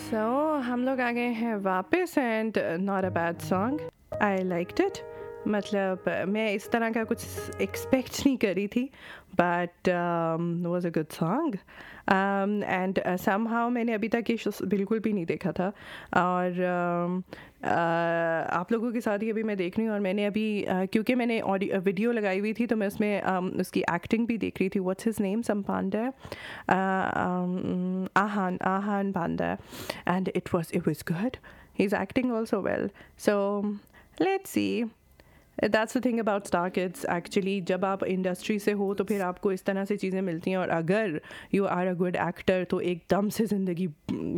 सो हम लोग आ गए हैं वापस and not a bad song, I liked it. मतलब मैं इस तरह का कुछ एक्सपेक्ट नहीं करी थी, but was a good song. And somehow मैंने अभी तक ये बिल्कुल भी नहीं देखा था, और आप लोगों के साथ ही अभी मैं देख रही हूँ। और मैंने अभी क्योंकि मैंने ऑडियो वीडियो लगाई हुई थी, तो मैं उसमें उसकी एक्टिंग भी देख रही थी। What's his name, some Panda, Ahaan Panda, and it was good. He's acting also well. So let's see. That's the thing about star kids actually. जब आप इंडस्ट्री से हो तो फिर आपको इस तरह से चीज़ें मिलती हैं, और अगर you are a good actor तो एकदम से ज़िंदगी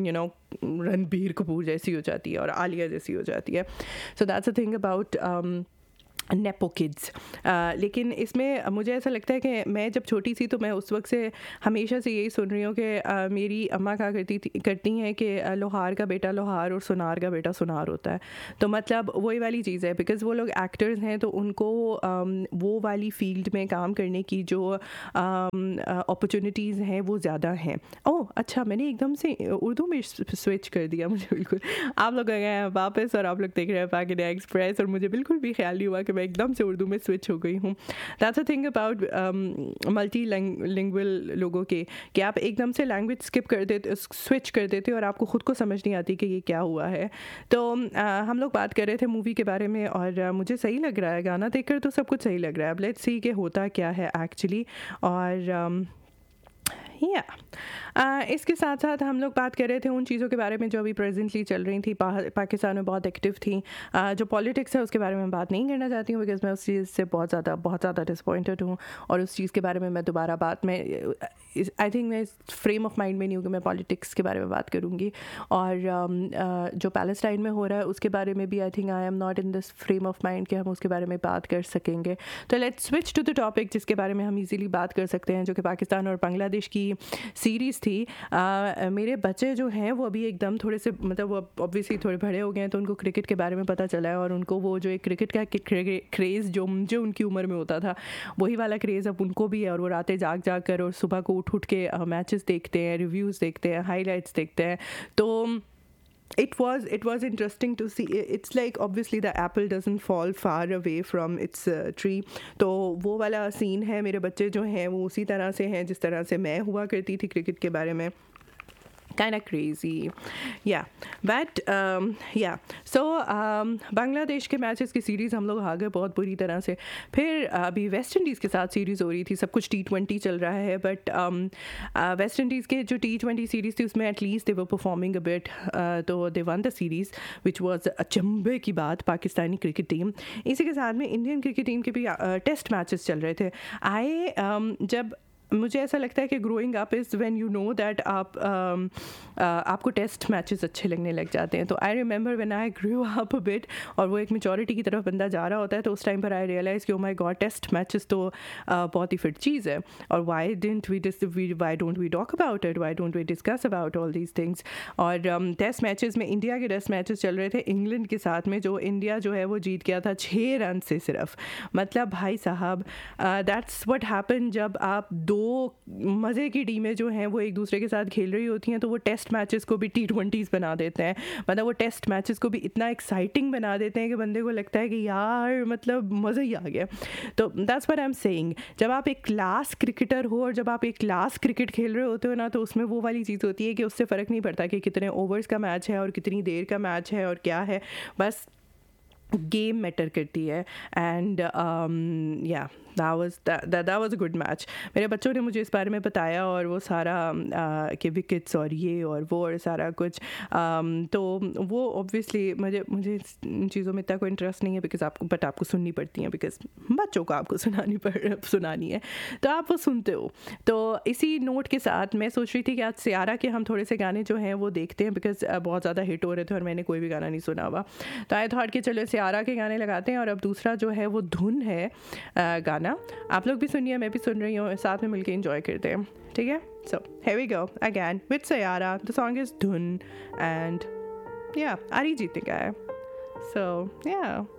रणबीर कपूर जैसी हो जाती है और आलिया जैसी हो जाती है। So that's the thing about nepo kids. लेकिन इसमें मुझे ऐसा लगता है कि मैं जब छोटी सी तो मैं उस वक्त से हमेशा से यही सुन रही हूँ कि मेरी अम्मा कहा करती हैं कि लोहार का बेटा लोहार और सुनार का बेटा सुनार होता है। तो मतलब वही वाली चीज़ है, बिकॉज़ वो लोग एक्टर्स हैं तो उनको वो वाली फील्ड में काम करने की जो अपॉर्चुनिटीज़ हैं वो ज़्यादा हैं। ओह अच्छा, मैंने एकदम से उर्दू में स्विच कर दिया मुझे बिल्कुल। आप लोग गए हैं वापस और आप लोग देख रहे हैं पाक इंडिया एक्सप्रेस, और मुझे बिल्कुल भी ख्याल नहीं हुआ कि मैं एकदम से उर्दू में स्विच हो गई हूँ। That's a thing about multi lingual लोगों के, कि आप एकदम से लैंग्वेज स्किप कर देते, स्विच कर देते और आपको ख़ुद को समझ नहीं आती कि ये क्या हुआ है। तो हम लोग बात कर रहे थे मूवी के बारे में, और मुझे सही लग रहा है, गाना देखकर तो सब कुछ सही लग रहा है। अब लेट्स सी कि होता क्या है एक्चुअली। और या इसके साथ साथ हम लोग बात कर रहे थे उन चीज़ों के बारे में जो अभी प्रेजेंटली चल रही थी, पाकिस्तान में बहुत एक्टिव थी। जो पॉलिटिक्स है उसके बारे में बात नहीं करना चाहती हूँ, बिकॉज मैं उस चीज़ से बहुत ज़्यादा डिसअपॉइंटेड हूँ, और उस चीज़ के बारे में मैं दोबारा बात में आई थिंक मैं इस फ्रेम ऑफ माइंड में नहीं हूँ कि मैं पॉलिटिक्स के बारे में बात करूँगी। और जो पैलेस्टाइन में हो रहा है उसके बारे में भी I think I am not in this frame of mind कि हम उसके बारे में बात कर सकेंगे। तो let's switch to the topic जिसके बारे में हम इजीली बात कर सकते हैं, जो कि पाकिस्तान और बांग्लादेश की सीरीज़ थी। मेरे बच्चे जो हैं वो अभी एकदम थोड़े से, मतलब वो ऑब्वियसली थोड़े बड़े हो गए हैं, तो उनको क्रिकेट के बारे में पता चला है, और उनको वो जो एक क्रिकेट का क्रेज़ जो मुझे उनकी उम्र में होता था वही वाला क्रेज़ अब उनको भी है। और वो रातें जाग कर और सुबह को उठ के मैचेस देखते हैं, रिव्यूज़ देखते हैं, हाईलाइट्स देखते हैं। तो it was interesting to see. It's like obviously the apple doesn't fall far away from its tree. तो वो वाला सीन है। मेरे बच्चे जो हैं वो उसी तरह से हैं जिस तरह से मैं हुआ करती थी क्रिकेट के बारे में। kind of crazy, yeah, but so Bangladesh के मैचेस की सीरीज़ हम लोग हार गए बहुत बुरी तरह से। फिर अभी वेस्ट इंडीज़ के साथ सीरीज़ हो रही थी, सब कुछ T20 चल रहा है, बट वेस्ट इंडीज़ के जो T20 सीरीज़ थी उसमें at least they were performing a bit, तो दे one the series which was अचंभे की बात। पाकिस्तानी क्रिकेट टीम, इसी के साथ में इंडियन क्रिकेट टीम के भी टेस्ट मैचेस चल रहे थे। जब मुझे ऐसा लगता है कि growing up is when you know that आपको टेस्ट मैचेस अच्छे लगने लग जाते हैं। तो I remember when I grew up a bit, और वो एक मेचोरिटी की तरफ बंदा जा रहा होता है, तो उस टाइम पर आई रियलाइज़ कि oh my God, test matches तो बहुत ही फिट चीज़ है, और why don't we talk about it, why don't we discuss about all these things. और टेस्ट मैचेस में इंडिया के टेस्ट मैचेस चल रहे थे इंग्लैंड के साथ में, जो इंडिया जो है वो जीत गया था 6 रन से सिर्फ। मतलब भाई साहब, दैट्स व्हाट हैपन जब आप दो मज़े की टीमें जो हैं वो एक दूसरे के साथ खेल रही होती हैं, तो वो टेस्ट मैचेस को भी T20s बना देते हैं। मतलब वो टेस्ट मैचेस को भी इतना एक्साइटिंग बना देते हैं कि बंदे को लगता है कि यार मतलब मज़ा ही आ गया। तो that's what I am saying. जब आप एक क्लास क्रिकेटर हो और जब आप एक क्लास क्रिकेट खेल रहे होते हो ना, तो उसमें वो वाली चीज़ होती है कि उससे फ़र्क नहीं पड़ता कि कितने ओवर्स का मैच है और कितनी देर का मैच है और क्या है, बस गेम मैटर करती है। एंड या that was a good match. मेरे बच्चों ने मुझे इस बारे में बताया, और वो सारा कि विकेट्स और ये और वो और सारा कुछ, तो वो ऑब्वियसली मुझे इन चीज़ों में इतना कोई इंटरेस्ट नहीं है, बिकॉज आपको सुननी पड़ती हैं, बिकॉज बच्चों को आपको सुनानी है, तो आप वो सुनते हो। तो इसी नोट के साथ मैं सोच रही थी कि आज सियारा के हम थोड़े से गाने जो हैं वो देखते हैं, बिकॉज बहुत ज़्यादा हिट हो रहे थे और मैंने कोई भी गाना नहीं सुना हुआ, तो आई थॉट कि चलो सियारा के गाने लगाते हैं। और अब दूसरा जो है वो धुन है गाना, आप लोग भी सुनिए, मैं भी सुन रही हूँ, साथ में मिलके एंजॉय करते हैं, ठीक है। सो here we go again with Sayara. The song is Dhun, and yeah, Arijit ने गाया है, so yeah.